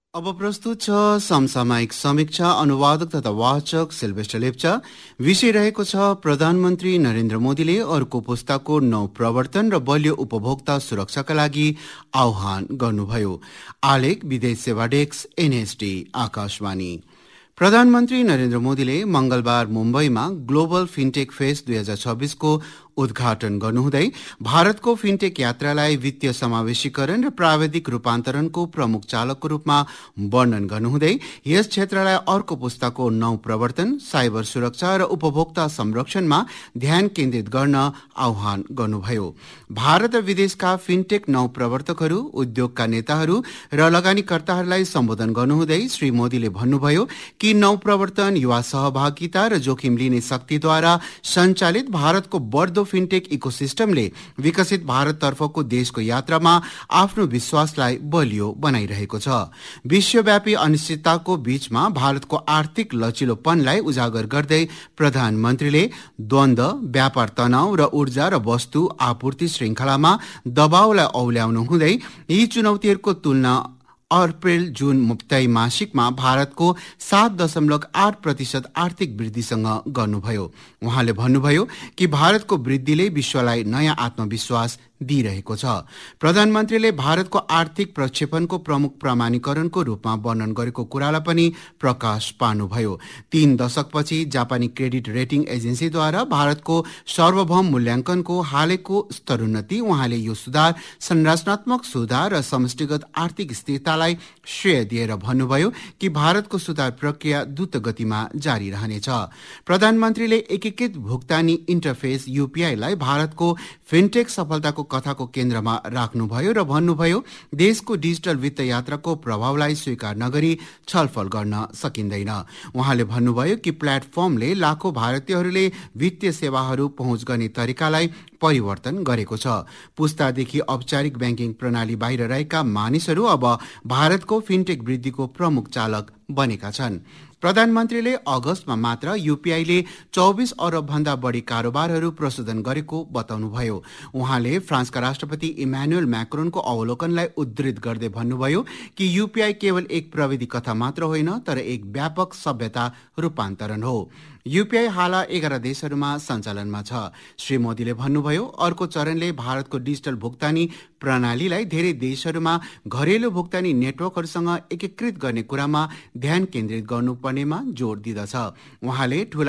अब प्रस्तुत छ समसामयिक समीक्षा अनुवादक तथा वाचक सिल्भेस्टर लेप्चा। विषय रहेको छ प्रधानमन्त्री नरेन्द्र मोदीले अर्को पुस्ताको नौ प्रवर्तन र बलियो उपभोक्ता सुरक्षाका लागि आह्वान गर्नुभयो। आलेख विदेश सेवा डेस्क एनएसडी आकाशवाणी। प्रधानमन्त्री नरेन्द्र मोदीले मंगलबार मुम्बईमा ग्लोबल फिनटेक फेस्ट 2026 को उद्घाटन गर्नुहुँदै भारतको फिनटेक यात्रालाई वित्तीय समावेशीकरण र प्राविधिक रूपान्तरणको प्रमुख चालकको रूपमा वर्णन गर्नुहुँदै यस क्षेत्रलाई अर्को पुस्ताको नौ प्रवर्तन, साइबर सुरक्षा र उपभोक्ता संरक्षणमा ध्यान केन्द्रित गर्न आह्वान गर्नुभयो। भारत र विदेशका फिनटेक नौ प्रवर्तकहरू, उद्योगका नेताहरू र लगानीकर्ताहरूलाई सम्बोधन गर्नुहुँदै श्री मोदीले भन्नुभयो कि नौ प्रवर्तन युवा सहभागिता र जोखिम लिने शक्तिद्वारा सञ्चालित भारतको बढ्दो फिनटेक इकोसिस्टमले विकसित भारततर्फको देशको यात्रामा आफ्नो विश्वासलाई बलियो बनाइरहेको छ। विश्वव्यापी अनिश्चितताको बीचमा भारतको आर्थिक लचिलोपनलाई उजागर गर्दै प्रधानमन्त्रीले द्वन्द्व, व्यापार तनाव र ऊर्जा र वस्तु आपूर्ति श्रृङ्खलामा दबावलाई औल्याउनु हुँदै यी चुनौतीहरूको तुलना अप्रेल-जून त्रैमासिकमा भारतको 7.8% आर्थिक वृद्धिसँग गर्नुभयो। उहाँले भन्नुभयो कि भारतको वृद्धिले विश्वलाई नयाँ आत्मविश्वास दिइरहेको छ। प्रधानमन्त्रीले भारतको आर्थिक प्रक्षेपणको प्रमुख प्रमाणीकरणको रूपमा वर्णन गरेको कुरालाई पनि प्रकाश पार्नुभयो। 3 दशकपछि जापानी क्रेडिट रेटिङ एजेन्सीद्वारा भारतको सार्वभौम मूल्याङ्कनको हालैको स्तरोन्नति उहाँले यो सुधार संरचनात्मक सुधार र समष्टिगत आर्थिक स्थिरतालाई श्रेय दिएर भन्नुभयो कि भारतको सुधार प्रक्रिया द्रुत गतिमा जारी रहनेछ। प्रधानमन्त्रीले एकीकृत भुक्तानी इन्टरफेस यूपीआईलाई भारतको फिनटेक सफलताको कथाको केन्द्रमा राख्नुभयो र भन्नुभयो देशको डिजिटल वित्त यात्राको प्रभावलाई स्वीकार नगरी छलफल गर्न सकिँदैन। उहाँले भन्नुभयो कि प्लेटफर्मले लाखौं भारतीयहरूले वित्तीय सेवाहरू पहुँच गर्ने तरिकालाई परिवर्तन गरेको छ। पुस्तादेखि औपचारिक ब्याङ्किङ प्रणाली बाहिर रहेका मानिसहरू अब भारतको फिनटेक वृद्धिको प्रमुख चालक बनेका छन्। प्रधानमन्त्रीले अगस्तमा मात्र यूपीआईले 24 अरब भन्दा बढी कारोबारहरू प्रशोधन गरेको बताउनुभयो। उहाँले फ्रान्सका राष्ट्रपति इमानुएल मैक्रोनको अवलोकनलाई उद्धृत गर्दै भन्नुभयो कि यूपीआई केवल एक प्रविधि कथा मात्र होइन तर एक व्यापक सभ्यता रूपान्तरण हो। यूपीआई हाल 11 देशहरूमा सञ्चालनमा छ। श्री मोदीले भन्नुभयो अर्को चरणले भारतको डिजिटल भुक्तानी प्रणालीलाई धेरै देशहरूमा घरेलु भुक्तानी नेटवर्कहरूसँग एकीकृत गर्ने कुरामा ध्यान केन्द्रित गर्नुपर्नेमा जोड दिँदछ। उहाँले